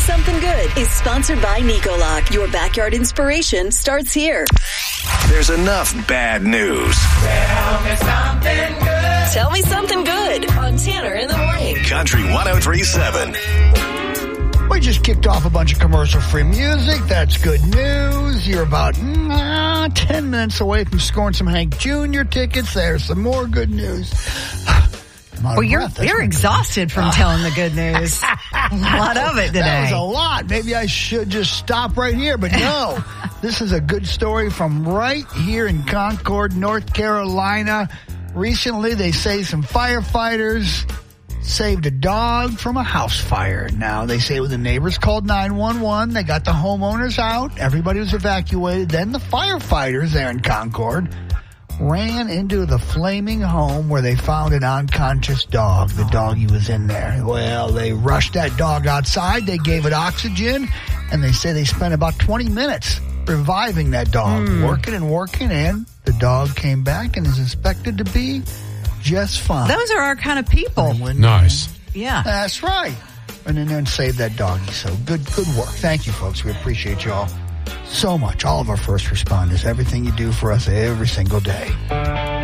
Something Good is sponsored by Nicolock. Your backyard inspiration starts here. There's enough bad news. Tell me something good. Tell me something good on Tanner in the Morning. Country 103.7. We just kicked off a bunch of commercial-free music. That's good news. You're about 10 minutes away from scoring some Hank Jr. tickets. There's some more good news. Well, you're exhausted from telling the good news. A lot of it today. That was a lot. Maybe I should just stop right here, but no. This is a good story from right here in Concord, North Carolina. Recently, they say some firefighters saved a dog from a house fire. Now, they say when the neighbors called 911, they got the homeowners out. Everybody was evacuated. Then the firefighters there in Concord ran into the flaming home where they found an unconscious dog. The doggy was in there. Well, they rushed that dog outside. They gave it oxygen, and they say they spent about 20 minutes reviving that dog, working, and the dog came back and is expected to be just fine. Those are our kind of people. Nice. Yeah. That's right. And then save that doggy. So good work. Thank you, folks. We appreciate y'all so much. All of our first responders, everything you do for us every single day.